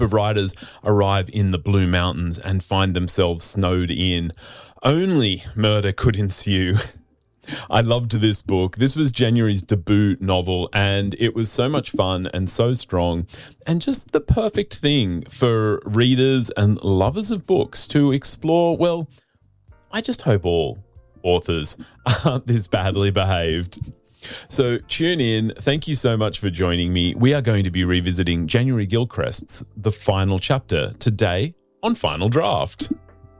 of riders arrive in the Blue Mountains and find themselves snowed in. Only murder could ensue. I loved this book. This was January's debut novel, and it was so much fun and so strong and just the perfect thing for readers and lovers of books to explore. Well, I just hope all authors aren't this badly behaved. So tune in. Thank you so much for joining me. We are going to be revisiting January Gilchrist's The Final Chapter today on Final Draft.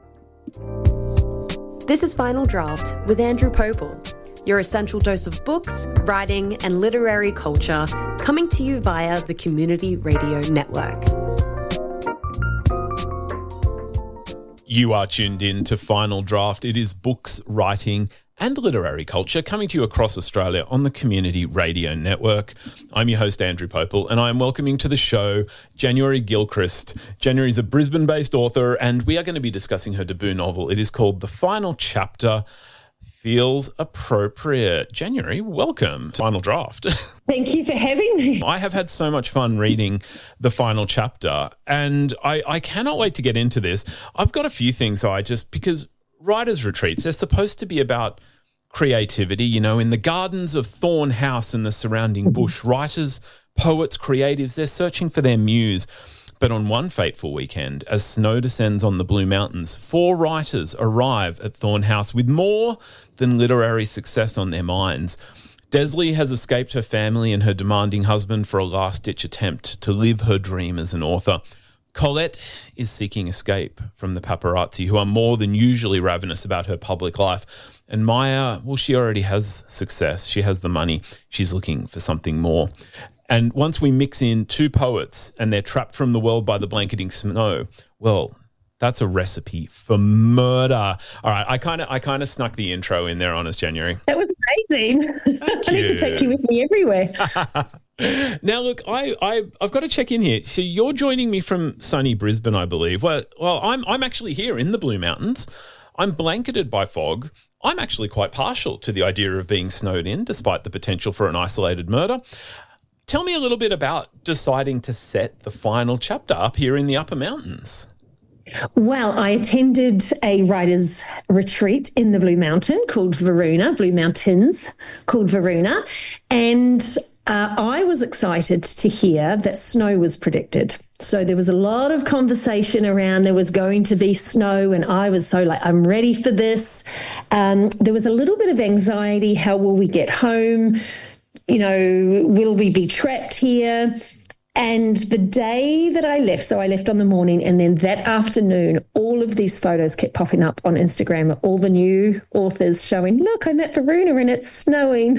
This is Final Draft with Andrew Popel, your essential dose of books, writing and literary culture, coming to you via the Community Radio Network. You are tuned in to Final Draft. It is books, writing and literary culture coming to you across Australia on the Community Radio Network. I'm your host, Andrew Popel, and I am welcoming to the show January Gilchrist. January is a Brisbane-based author, and we are going to be discussing her debut novel. It is called The Final Chapter. Feels appropriate. January, welcome to Final Draft. Thank you for having me. I have had so much fun reading The Final Chapter, and I cannot wait to get into this. I've got a few things because writers' retreats, they're supposed to be about creativity. You know, in the gardens of Thorn House and the surrounding bush, writers, poets, creatives, they're searching for their muse. But on one fateful weekend, as snow descends on the Blue Mountains, 4 writers arrive at Thorn House with more than literary success on their minds. Desley has escaped her family and her demanding husband for a last-ditch attempt to live her dream as an author. Colette is seeking escape from the paparazzi, who are more than usually ravenous about her public life. And Maya, well, she already has success. She has the money. She's looking for something more. And once we mix in 2 poets and they're trapped from the world by the blanketing snow, well, that's a recipe for murder. All right, I kind of snuck the intro in there on us, January. That was amazing. I need to take you with me everywhere. Now, look, I've got to check in here. So you're joining me from sunny Brisbane, I believe. Well, I'm actually here in the Blue Mountains. I'm blanketed by fog. I'm actually quite partial to the idea of being snowed in, despite the potential for an isolated murder. Tell me a little bit about deciding to set the final chapter up here in the Upper Mountains. Well, I attended a writer's retreat in the Blue Mountains called Varuna, and I was excited to hear that snow was predicted. So there was a lot of conversation around there was going to be snow, and I was so I'm ready for this. There was a little bit of anxiety. How will we get home? You know, will we be trapped here? And the day that I left, so I left on the morning, and then that afternoon, all of these photos kept popping up on Instagram, all the new authors showing, look, I'm at Varuna and it's snowing.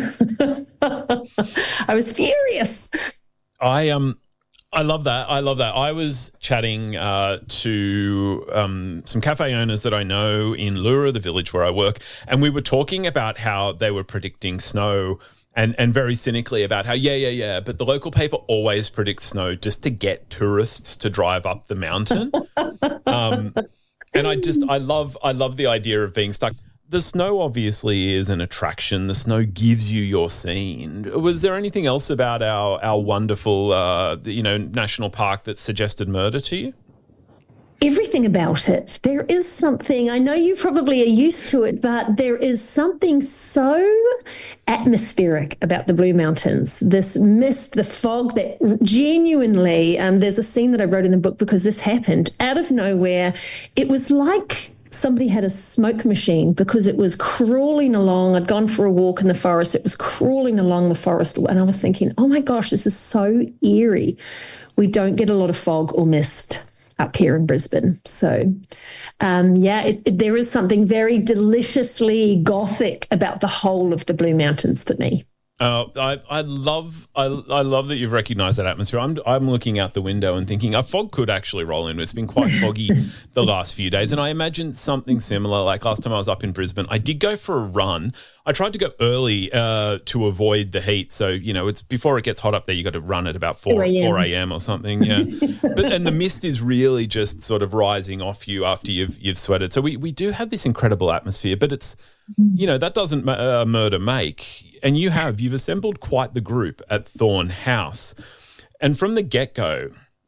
I was furious. I love that. I was chatting to some cafe owners that I know in Lura, the village where I work, and we were talking about how they were predicting snow and very cynically about how, but the local paper always predicts snow just to get tourists to drive up the mountain. And I love the idea of being stuck. The snow obviously is an attraction. The snow gives you your scene. Was there anything else about our wonderful, national park that suggested murder to you? Everything about it. There is something, I know you probably are used to it, but there is something so atmospheric about the Blue Mountains. This mist, the fog that genuinely, there's a scene that I wrote in the book because this happened out of nowhere. It was like somebody had a smoke machine because it was crawling along. I'd gone for a walk in the forest. It was crawling along the forest. And I was thinking, oh my gosh, this is so eerie. We don't get a lot of fog or mist up here in Brisbane. So, there is something very deliciously gothic about the whole of the Blue Mountains for me. I love that you've recognised that atmosphere. I'm looking out the window and thinking a fog could actually roll in. It's been quite foggy the last few days, and I imagine something similar. Like last time I was up in Brisbane, I did go for a run. I tried to go early to avoid the heat. So, it's before it gets hot up there, you got to run at about 4 a.m. or something. Yeah. And the mist is really just sort of rising off you after you've sweated. So we do have this incredible atmosphere, but it's, that doesn't murder make. And you've assembled quite the group at Thorn House. And from the get-go,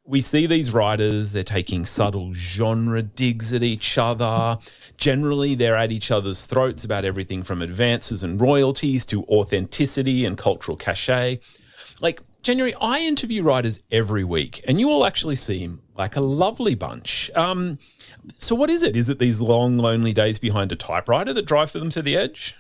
we see these writers, they're taking subtle genre digs at each other. Generally, they're at each other's throats about everything from advances and royalties to authenticity and cultural cachet. Like, January, I interview writers every week, and you all actually seem like a lovely bunch. So what is it? Is it these long, lonely days behind a typewriter that drive them to the edge?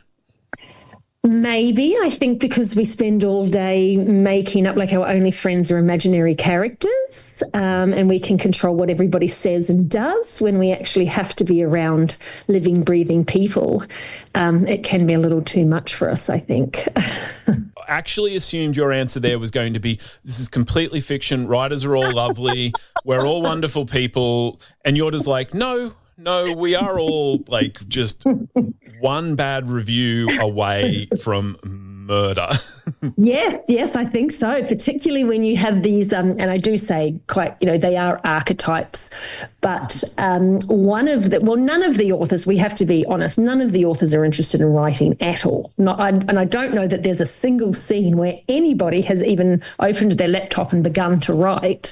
Maybe. I think because we spend all day making up like our only friends are imaginary characters, and we can control what everybody says and does when we actually have to be around living, breathing people. It can be a little too much for us, I think. Actually assumed your answer there was going to be, this is completely fiction, writers are all lovely, we're all wonderful people, and you're just like, no, we are all like just one bad review away from murder. Yes, I think so, particularly when you have these, and I do say quite, they are archetypes, but none of the authors, we have to be honest, none of the authors are interested in writing at all. And I don't know that there's a single scene where anybody has even opened their laptop and begun to write.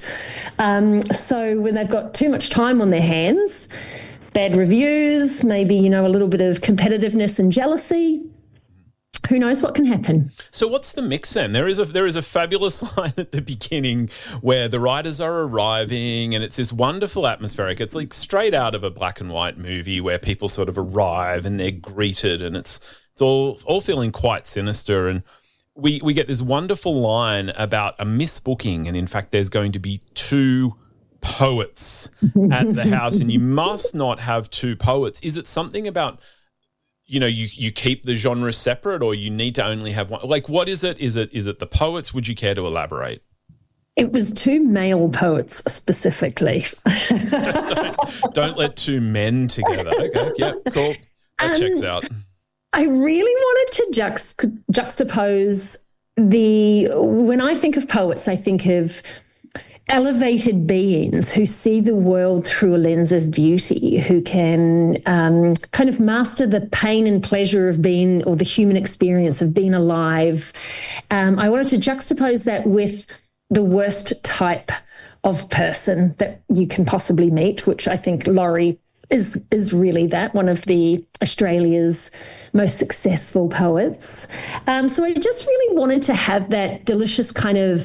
So when they've got too much time on their hands, bad reviews, maybe, a little bit of competitiveness and jealousy, who knows what can happen. So what's the mix then? There is a fabulous line at the beginning where the writers are arriving and it's this wonderful atmospheric. It's like straight out of a black and white movie where people sort of arrive and they're greeted and it's all feeling quite sinister. And we get this wonderful line about a misbooking, and in fact there's going to be 2 poets at the house and you must not have 2 poets. Is it something about you keep the genres separate, or you need to only have one? Like, what is it? Is it the poets? Would you care to elaborate? It was 2 male poets specifically. Don't let 2 men together. Okay, yeah, cool. That checks out. I really wanted to juxtapose when I think of poets, I think of elevated beings who see the world through a lens of beauty, who can kind of master the pain and pleasure of being, or the human experience of being alive. I wanted to juxtapose that with the worst type of person that you can possibly meet, which I think Laurie is really that, one of the Australia's most successful poets. So I just really wanted to have that delicious kind of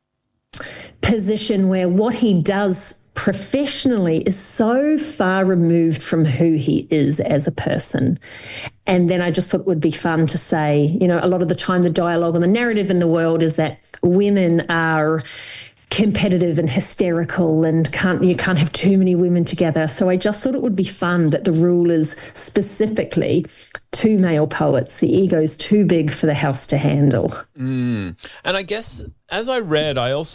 position where what he does professionally is so far removed from who he is as a person. And then I just thought it would be fun to say, a lot of the time the dialogue and the narrative in the world is that women are competitive and hysterical and you can't have too many women together. So I just thought it would be fun that the rule is specifically 2 male poets. The ego's too big for the house to handle. And I guess as I read,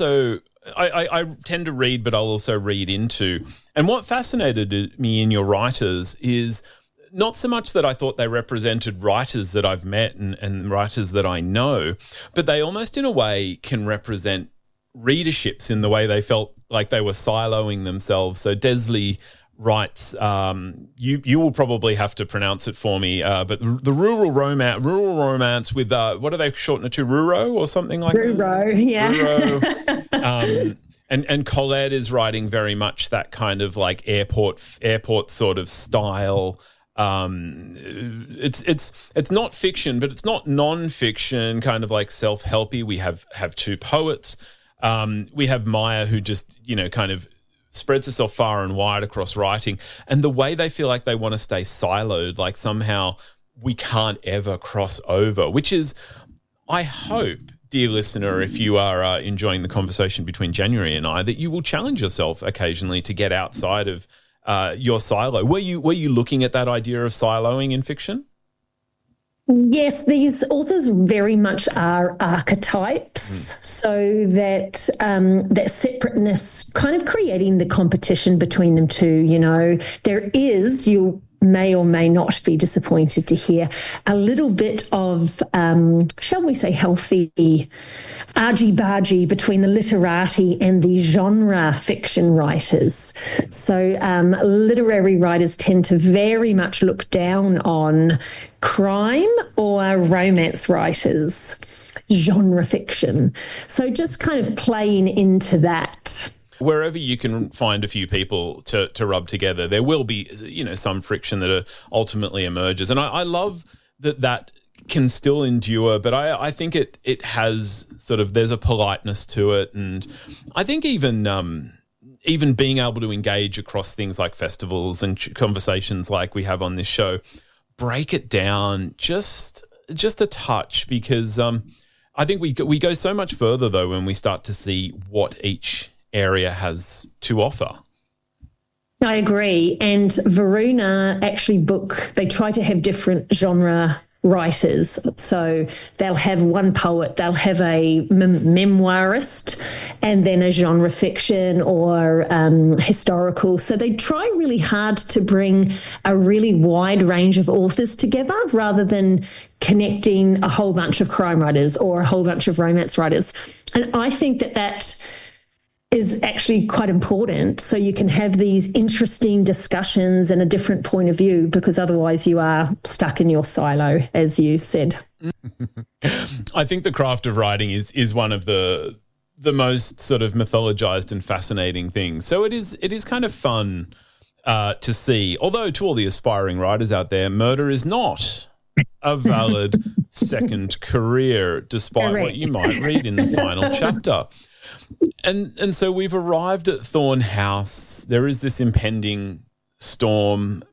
I tend to read, but I'll also read into. And what fascinated me in your writers is not so much that I thought they represented writers that I've met and writers that I know, but they almost in a way can represent readerships in the way they felt like they were siloing themselves. So Desley writes, you will probably have to pronounce it for me, but the rural romance with, what are they shorten it to, Ruro or something like Ruro, that? Yeah. Ruro. And Colette is writing very much that kind of like airport sort of style. It's not fiction, but it's not non-fiction, kind of like self-helpy. We have 2 poets. We have Maya, who just, kind of spreads herself far and wide across writing. And the way they feel like they want to stay siloed, like somehow we can't ever cross over, which is, I hope, dear listener, if you are enjoying the conversation between January and I, that you will challenge yourself occasionally to get outside of your silo. Were you looking at that idea of siloing in fiction? Yes, these authors very much are archetypes, so that that separateness kind of creating the competition between them two. There is, you may or may not be disappointed to hear, a little bit of, shall we say, healthy argy-bargy between the literati and the genre fiction writers. So literary writers tend to very much look down on crime or romance writers, genre fiction. So just kind of playing into that. wherever you can find a few people to rub together, there will be, some friction that ultimately emerges. And I love that can still endure, but I think it has sort of, there's a politeness to it. And I think even being able to engage across things like festivals and conversations like we have on this show, break it down just a touch, because I think we go so much further, though, when we start to see what each area has to offer. I agree. And Varuna actually they try to have different genre writers. So they'll have one poet, they'll have a memoirist, and then a genre fiction or historical. So they try really hard to bring a really wide range of authors together rather than connecting a whole bunch of crime writers or a whole bunch of romance writers. And I think that is actually quite important, so you can have these interesting discussions and a different point of view, because otherwise you are stuck in your silo, as you said. I think the craft of writing is one of the most sort of mythologized and fascinating things. So it is kind of fun to see. Although to all the aspiring writers out there, murder is not a valid second career, despite what you might read in the final chapter. And so we've arrived at Thorn House. There is this impending storm,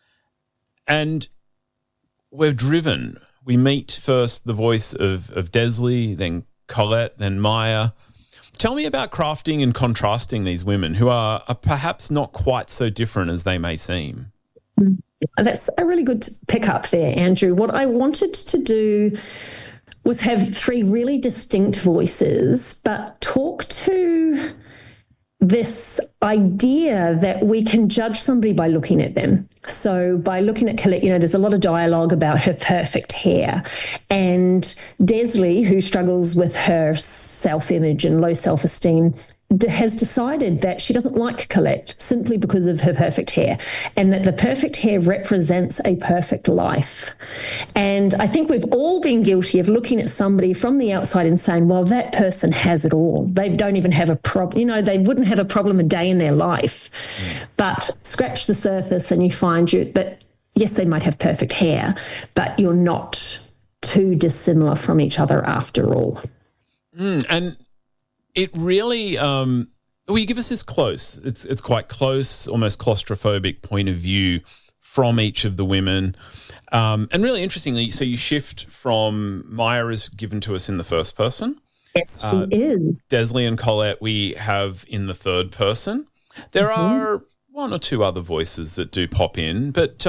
and we're driven. We meet first the voice of Desley, then Colette, then Maya. Tell me about crafting and contrasting these women who are perhaps not quite so different as they may seem. That's a really good pickup there, Andrew. What I wanted to do was have three really distinct voices, but talk to this idea that we can judge somebody by looking at them. So by looking at Colette, there's a lot of dialogue about her perfect hair. And Desley, who struggles with her self-image and low self-esteem, has decided that she doesn't like Colette simply because of her perfect hair, and that the perfect hair represents a perfect life. And I think we've all been guilty of looking at somebody from the outside and saying, well, that person has it all. They don't even have a problem. They wouldn't have a problem a day in their life. But scratch the surface and you find that, yes, they might have perfect hair, but you're not too dissimilar from each other after all. And it really, you give us this close. It's quite close, almost claustrophobic point of view from each of the women. And really interestingly, so you shift from Maya is given to us in the first person. Yes, she is. Desley and Colette we have in the third person. There are one or two other voices that do pop in, but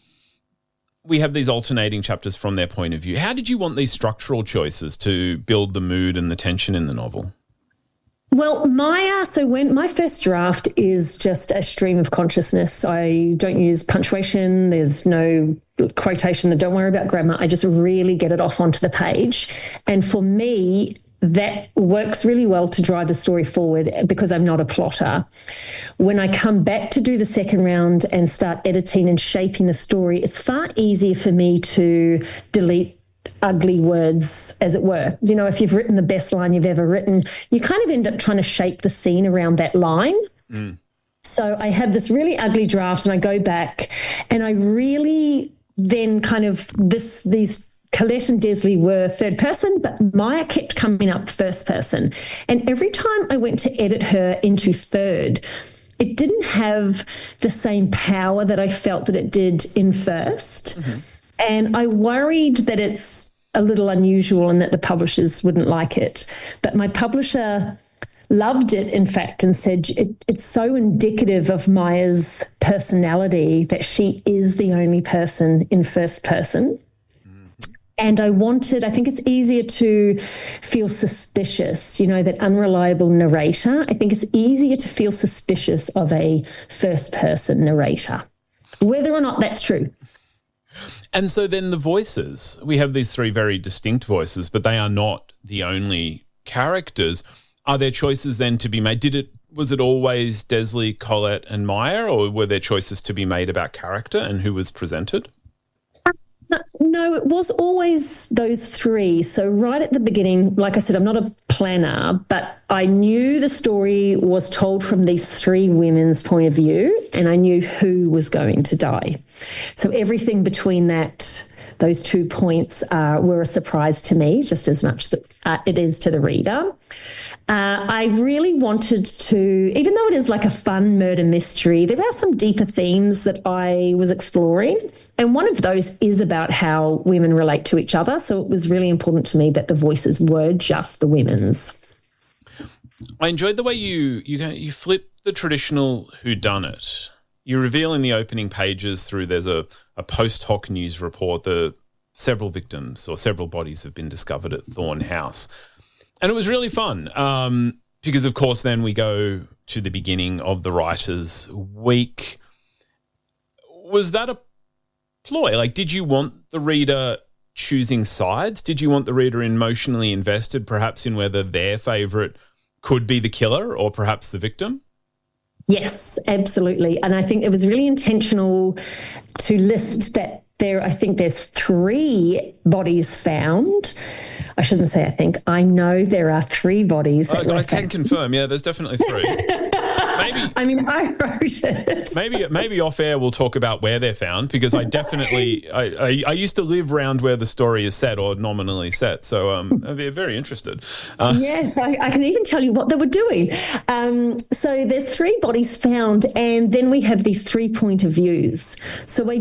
we have these alternating chapters from their point of view. How did you want these structural choices to build the mood and the tension in the novel? Well, when my first draft is just a stream of consciousness. I don't use punctuation. There's no quotation. Don't worry about grammar. I just really get it off onto the page. And for me, that works really well to drive the story forward because I'm not a plotter. When I come back to do the second round and start editing and shaping the story, it's far easier for me to delete ugly words, as it were. If you've written the best line you've ever written, you kind of end up trying to shape the scene around that line. So I have this really ugly draft and I go back and I really then kind of these Colette and Desley were third person, but Maya kept coming up first person. And every time I went to edit her into third, it didn't have the same power that I felt that it did in first. And I worried that it's a little unusual and that the publishers wouldn't like it. But my publisher loved it, in fact, and said it's so indicative of Maya's personality that she is the only person in first person. And I think it's easier to feel suspicious, that unreliable narrator. I think it's easier to feel suspicious of a first person narrator, whether or not that's true. And so then the voices, we have these three very distinct voices, but they are not the only characters. Are there choices then to be made? Was it always Desley, Colette and Maya, or were there choices to be made about character and who was presented? No, it was always those three. So right at the beginning, like I said, I'm not a planner, but I knew the story was told from these three women's point of view, and I knew who was going to die. So everything between those 2 points were a surprise to me, just as much as it is to the reader. I really wanted to, even though it is like a fun murder mystery, there are some deeper themes that I was exploring. And one of those is about how women relate to each other. So it was really important to me that the voices were just the women's. I enjoyed the way you flip the traditional whodunit. You reveal in the opening pages there's a post hoc news report that several victims or several bodies have been discovered at Thorn House. And it was really fun because, of course, then we go to the beginning of the Writers' Week. Was that a ploy? Like, did you want the reader choosing sides? Did you want the reader emotionally invested, perhaps in whether their favourite could be the killer or perhaps the victim? Yes, absolutely. And I think it was really intentional to list that I think there's 3 bodies found. I shouldn't say I think. I know there are 3 bodies that were I found. can confirm. Yeah, there's definitely 3. Maybe. I mean, I wrote it. Maybe off air we'll talk about where they're found, because I definitely I used to live around where the story is set or nominally set, so I'd be very interested. Yes, I can even tell you what they were doing. So there's 3 bodies found, and then we have these 3 point of views. So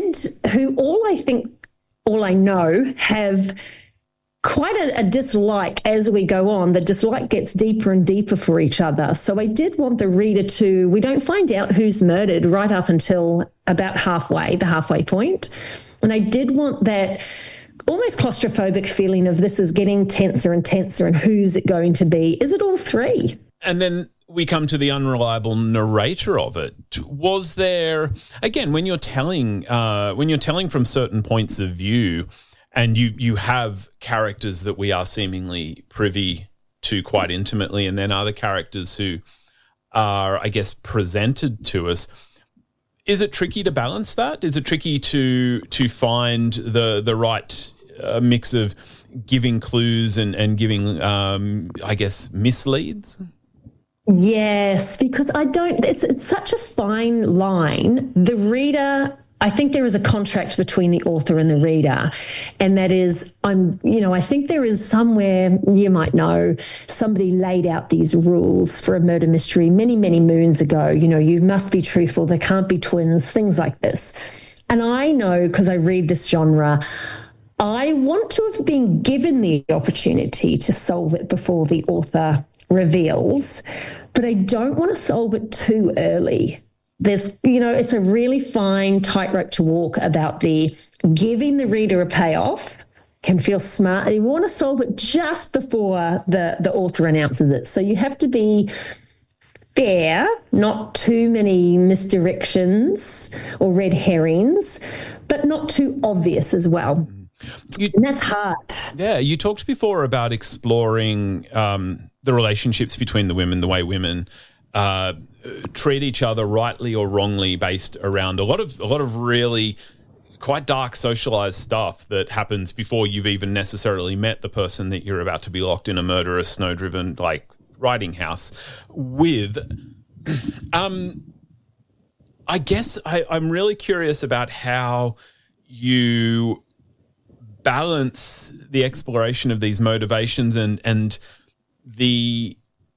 all I know have quite a dislike as we go on. The dislike gets deeper and deeper for each other. So I did want the reader we don't find out who's murdered right up until about the halfway point. And I did want that almost claustrophobic feeling of this is getting tenser and tenser, and who's it going to be? Is it all 3? And then we come to the unreliable narrator of it. Was there, again, when you're telling from certain points of view, and you have characters that we are seemingly privy to quite intimately, and then other characters who are, I guess, presented to us, is it tricky to balance that? Is it tricky to find the right mix of giving clues and giving, I guess, misleads? Yes, because it's such a fine line. The reader, I think there is a contract between the author and the reader, and that is, I think there is somewhere, you might know, somebody laid out these rules for a murder mystery many, many moons ago. You must be truthful, there can't be twins, things like this. And I know, because I read this genre, I want to have been given the opportunity to solve it before the author reveals, but I don't want to solve it too early. It's a really fine tightrope to walk about the giving the reader a payoff can feel smart. You want to solve it just before the author announces it. So you have to be fair, not too many misdirections or red herrings, but not too obvious as well. And that's hard. Yeah, you talked before about exploring the relationships between the women, the way women treat each other rightly or wrongly, based around a lot of really quite dark socialized stuff that happens before you've even necessarily met the person that you're about to be locked in a murderous, snow-driven riding house with. I guess I'm really curious about how you balance the exploration of these motivations and the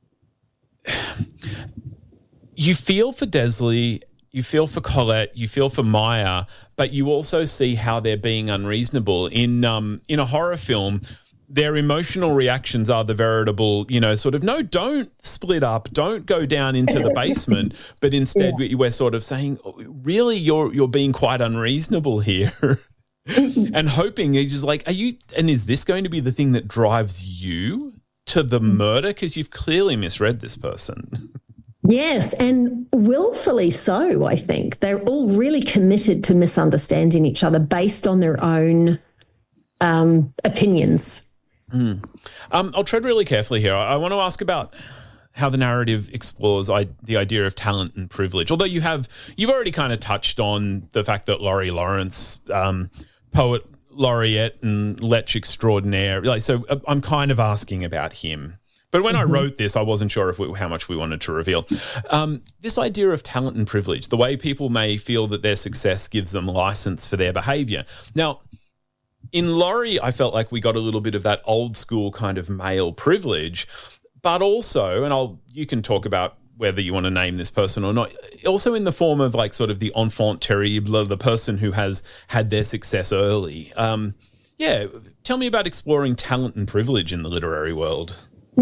you feel for Desley, you feel for Colette, you feel for Maya, but you also see how they're being unreasonable. In a horror film, their emotional reactions are the veritable, sort of, no, don't split up, don't go down into the basement, but instead we're sort of saying, really, you're being quite unreasonable here. And hoping, he's just like, is this going to be the thing that drives you to the murder? Because you've clearly misread this person. Yes, and willfully so, I think. They're all really committed to misunderstanding each other based on their own opinions. I'll tread really carefully here. I want to ask about how the narrative explores the idea of talent and privilege. Although you've already kind of touched on the fact that Laurie Lawrence, poet laureate and Lech extraordinaire. I'm kind of asking about him. But when I wrote this, I wasn't sure how much we wanted to reveal. This idea of talent and privilege, the way people may feel that their success gives them license for their behaviour. Now, in Laurie, I felt like we got a little bit of that old school kind of male privilege, but also, and you can talk about whether you want to name this person or not, also in the form of like sort of the enfant terrible, the person who has had their success early. Tell me about exploring talent and privilege in the literary world.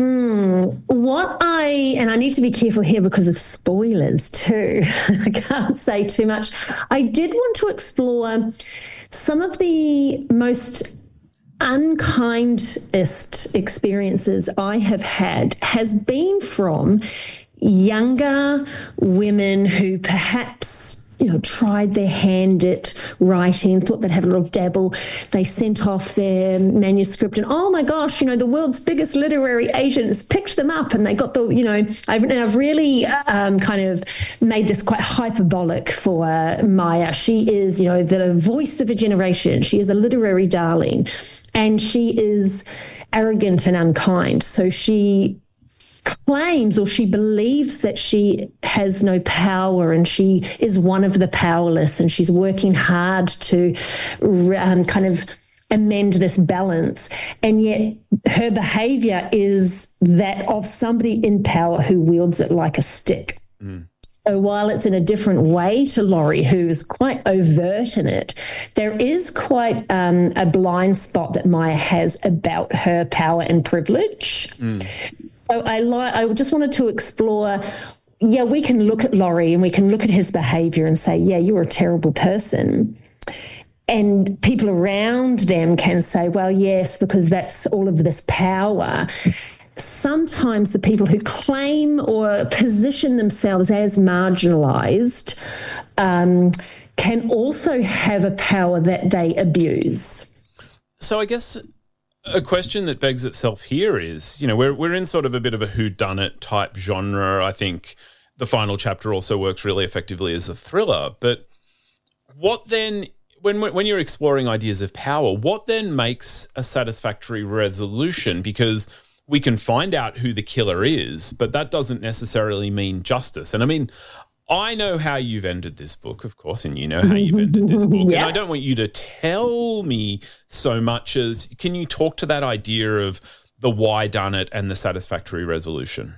And I need to be careful here because of spoilers too. I can't say too much. I did want to explore some of the most unkindest experiences I have had has been from younger women who perhaps tried their hand at writing, thought they'd have a little dabble. They sent off their manuscript and, oh my gosh, the world's biggest literary agents picked them up and they got I've really kind of made this quite hyperbolic for Maya. She is, the voice of a generation. She is a literary darling and she is arrogant and unkind. So she claims or she believes that she has no power and she is one of the powerless and she's working hard to kind of amend this balance. And yet her behavior is that of somebody in power who wields it like a stick. So while it's in a different way to Laurie, who is quite overt in it, there is quite a blind spot that Maya has about her power and privilege. So I just wanted to explore, we can look at Laurie and we can look at his behaviour and say, you're a terrible person. And people around them can say, well, yes, because that's all of this power. Sometimes the people who claim or position themselves as marginalised can also have a power that they abuse. So I guess a question that begs itself here is, we're in sort of a bit of a whodunit type genre. I think the final chapter also works really effectively as a thriller. But what then, when you're exploring ideas of power, what then makes a satisfactory resolution? Because we can find out who the killer is, but that doesn't necessarily mean justice. And I mean, I know how you've ended this book, of course, and you know how you've ended this book. And I don't want you to tell me so much as, can you talk to that idea of the why done it and the satisfactory resolution?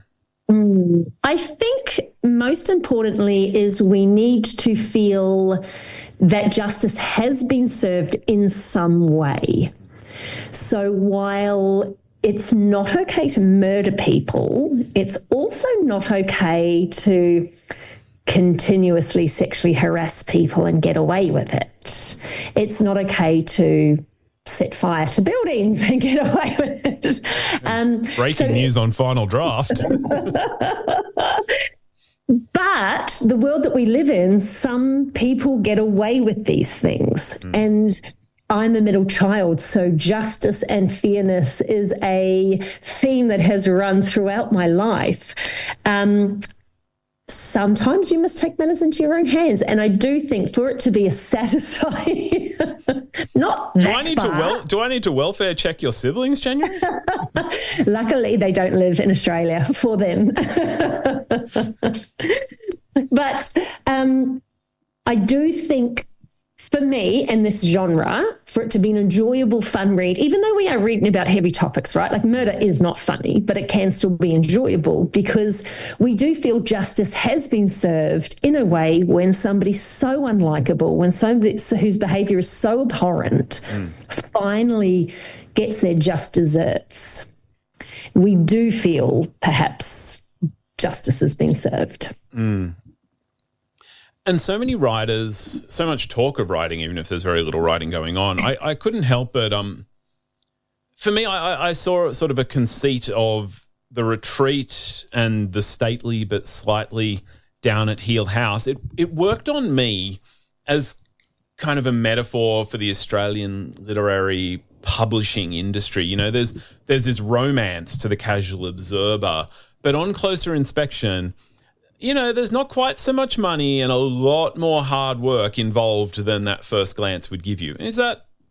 I think most importantly is we need to feel that justice has been served in some way. So while it's not okay to murder people, it's also not okay to continuously sexually harass people and get away with it. It's not okay to set fire to buildings and get away with it. Breaking news on Final Draft. But the world that we live in, some people get away with these things. And I'm a middle child, so justice and fairness is a theme that has run throughout my life. Sometimes you must take matters into your own hands, and I do think for it to be a satisfying, Do I need to welfare check your siblings, January? Luckily, they don't live in Australia for them. But I do think, for me and this genre, for it to be an enjoyable, fun read, even though we are reading about heavy topics, right? Like murder is not funny, but it can still be enjoyable because we do feel justice has been served in a way when somebody's so unlikable, when somebody whose behaviour is so abhorrent finally gets their just desserts. We do feel perhaps justice has been served. And so many writers, so much talk of writing, even if there's very little writing going on. I couldn't help but, for me, I saw sort of a conceit of the retreat and the stately but slightly down at heel house. It worked on me as kind of a metaphor for the Australian literary publishing industry. There's this romance to the casual observer, but on closer inspection, there's not quite so much money and a lot more hard work involved than that first glance would give you. Is that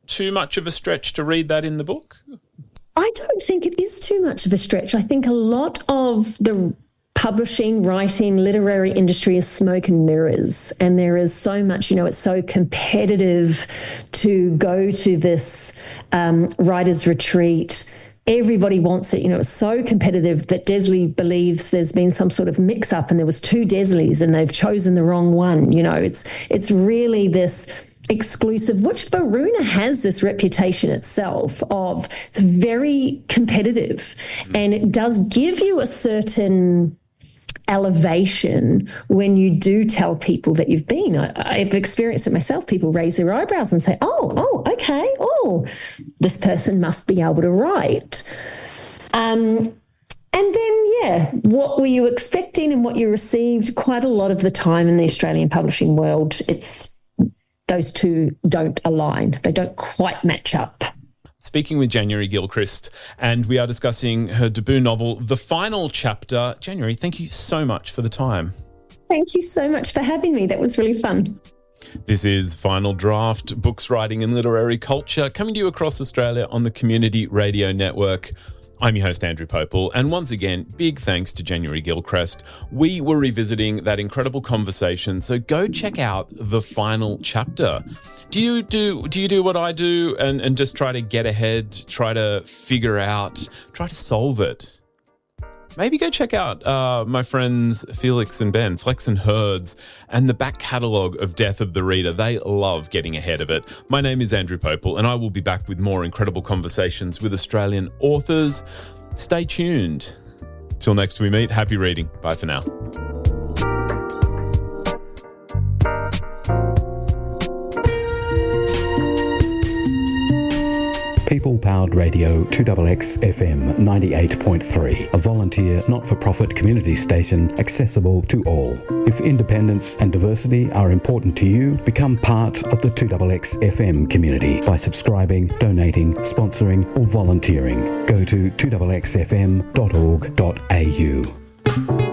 too much of a stretch to read that in the book? I don't think it is too much of a stretch. I think a lot of the publishing, writing, literary industry is smoke and mirrors. And there is so much, it's so competitive to go to this writer's retreat. Everybody wants it. It's so competitive that Desley believes there's been some sort of mix-up and there was 2 Desleys and they've chosen the wrong one. It's really this exclusive, which Varuna has this reputation itself of it's very competitive, and it does give you a certain elevation when you do tell people that you've been. I've experienced it myself. People raise their eyebrows and say, okay, this person must be able to write. And then, what were you expecting and what you received? Quite a lot of the time in the Australian publishing world, those two don't align. They don't quite match up. Speaking with January Gilchrist, and we are discussing her debut novel, The Final Chapter. January, thank you so much for the time. Thank you so much for having me. That was really fun. This is Final Draft, Books, Writing and Literary Culture, coming to you across Australia on the Community Radio Network. I'm your host, Andrew Popel, and once again, big thanks to January Gilchrist. We were revisiting that incredible conversation, so go check out The Final Chapter. Do you do what I do and just try to get ahead, try to figure out, try to solve it? Maybe go check out my friends Felix and Ben, Flex and Herds, and the back catalogue of Death of the Reader. They love getting ahead of it. My name is Andrew Popel, and I will be back with more incredible conversations with Australian authors. Stay tuned. Till next we meet, happy reading. Bye for now. People-powered radio 2XX FM 98.3, a volunteer not-for-profit community station accessible to all. If independence and diversity are important to you, become part of the 2XX FM community by subscribing, donating, sponsoring or volunteering. Go to 2xxfm.org.au.